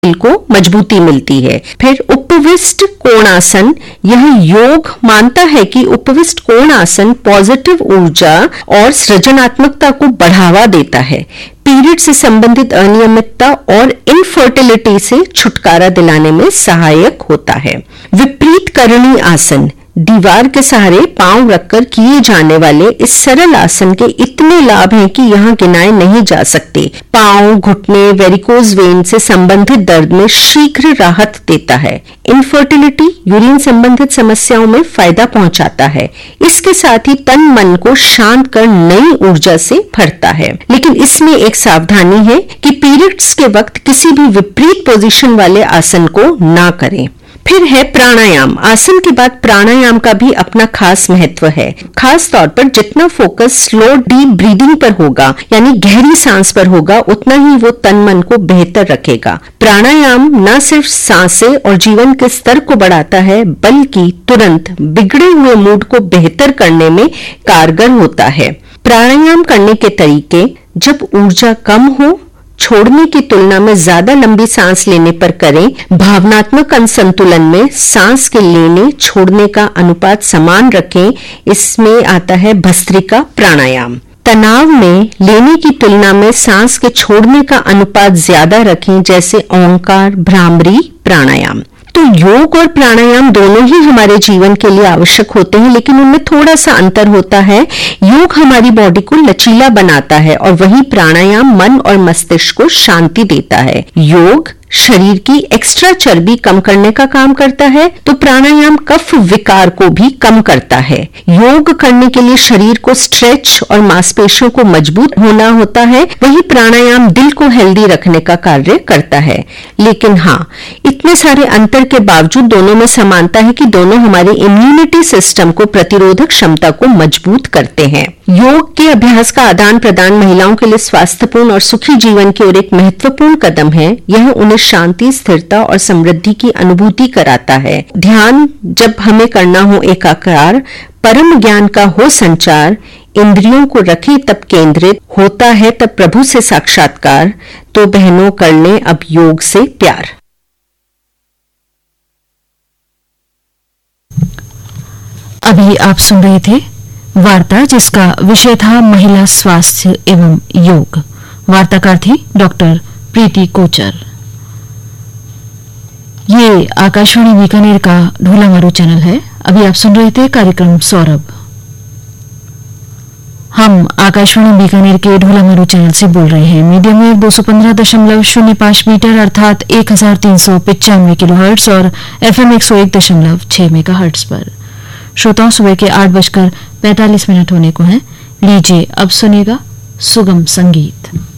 को मजबूती मिलती है। फिर उपविष्ट कोणासन, यह योग मानता है कि उपविष्ट कोणासन पॉजिटिव ऊर्जा और सृजनात्मकता को बढ़ावा देता है, पीरियड से संबंधित अनियमितता और इनफर्टिलिटी से छुटकारा दिलाने में सहायक होता है। विपरीत करणी आसन, दीवार के सहारे पांव रखकर किए जाने वाले इस सरल आसन के इतने लाभ हैं कि यहाँ गिनाए नहीं जा सकते। पांव, घुटने, वेरिकोज वेन से संबंधित दर्द में शीघ्र राहत देता है। इनफर्टिलिटी, यूरिन संबंधित समस्याओं में फायदा पहुंचाता है। इसके साथ ही तन मन को शांत कर नई ऊर्जा से भरता है। लेकिन इसमें एक सावधानी है कि पीरियड्स के वक्त किसी भी विपरीत पोजीशन वाले आसन को ना करें। फिर है प्राणायाम। आसन के बाद प्राणायाम का भी अपना खास महत्व है। खास तौर पर जितना फोकस स्लो डीप ब्रीदिंग पर होगा, यानी गहरी सांस पर होगा, उतना ही वो तन मन को बेहतर रखेगा। प्राणायाम न सिर्फ सांसें और जीवन के स्तर को बढ़ाता है, बल्कि तुरंत बिगड़े हुए मूड को बेहतर करने में कारगर होता है। प्राणायाम करने के तरीके: जब ऊर्जा कम हो, छोड़ने की तुलना में ज्यादा लंबी सांस लेने पर करें। भावनात्मक असंतुलन में सांस के लेने छोड़ने का अनुपात समान रखें। इसमें आता है भस्त्रिका प्राणायाम। तनाव में लेने की तुलना में सांस के छोड़ने का अनुपात ज्यादा रखें, जैसे ओंकार, भ्रामरी प्राणायाम। तो योग और प्राणायाम दोनों ही हमारे जीवन के लिए आवश्यक होते हैं, लेकिन उनमें थोड़ा सा अंतर होता है। योग हमारी बॉडी को लचीला बनाता है और वहीं प्राणायाम मन और मस्तिष्क को शांति देता है। योग शरीर की एक्स्ट्रा चर्बी कम करने का काम करता है, तो प्राणायाम कफ विकार को भी कम करता है। योग करने के लिए शरीर को स्ट्रेच और मांसपेशियों को मजबूत होना होता है, वहीं प्राणायाम दिल को हेल्दी रखने का कार्य करता है। लेकिन हाँ, इतने सारे अंतर के बावजूद दोनों में समानता है कि दोनों हमारे इम्यूनिटी सिस्टम को, प्रतिरोधक क्षमता को मजबूत करते हैं। योग के अभ्यास का आदान प्रदान महिलाओं के लिए स्वास्थ्यपूर्ण और सुखी जीवन की ओर एक महत्वपूर्ण कदम है। यह उन्हें शांति, स्थिरता और समृद्धि की अनुभूति कराता है। ध्यान जब हमें करना हो एकाकार, परम ज्ञान का हो संचार, इंद्रियों को रखे तब केंद्रित, होता है तब प्रभु से साक्षात्कार। तो बहनों, कर लें अब योग से प्यार। अभी आप सुन रहे थे वार्ता, जिसका विषय था महिला स्वास्थ्य एवं योग। वार्ताकार थी डॉक्टर प्रीति कोचर। ये आकाशवाणी बीकानेर का ढोलामारू चैनल है। अभी आप सुन रहे थे कार्यक्रम सौरभ। हम आकाशवाणी बीकानेर के ढोलामारू चैनल से बोल रहे हैं। मीडियम वेव 215.05 मीटर अर्थात 1395 किलोहर्ट्ज और FM 101.6 मेगाहर्ट्ज पर। श्रोताओं, सुबह के 8:45 होने को हैं। लीजिए अब सुनिएगा सुगम संगीत।